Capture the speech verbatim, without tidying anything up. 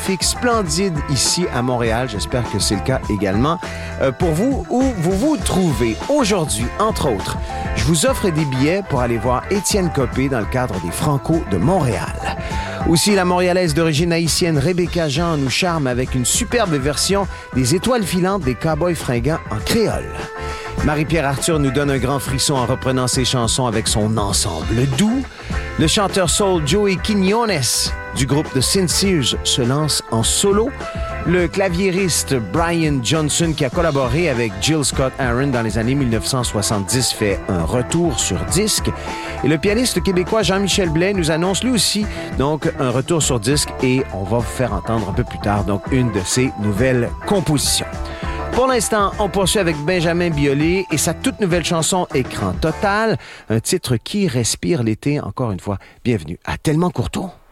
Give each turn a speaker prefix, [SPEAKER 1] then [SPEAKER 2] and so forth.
[SPEAKER 1] magnifique, splendide ici à Montréal. J'espère que c'est le cas également euh, pour vous, où vous vous trouvez. Aujourd'hui, entre autres, je vous offre des billets pour aller voir Étienne Copé dans le cadre des Franco de Montréal. Aussi, la Montréalaise d'origine haïtienne Rebecca Jean nous charme avec une superbe version des Étoiles filantes des Cowboys fringants en créole. Marie-Pierre Arthur nous donne un grand frisson en reprenant ses chansons avec son ensemble doux. Le chanteur soul Joey Quiñones du groupe The Sincers se lance en solo. Le claviériste Brian Johnson, qui a collaboré avec Jill Scott Heron dans les années dix-neuf cent soixante-dix, fait un retour sur disque. Et le pianiste québécois Jean-Michel Blais nous annonce lui aussi donc un retour sur disque et on va vous faire entendre un peu plus tard donc une de ses nouvelles compositions. Pour l'instant, on poursuit avec Benjamin Biolay et sa toute nouvelle chanson Écran total, un titre qui respire l'été. Encore une fois, bienvenue à Tellement Courtois.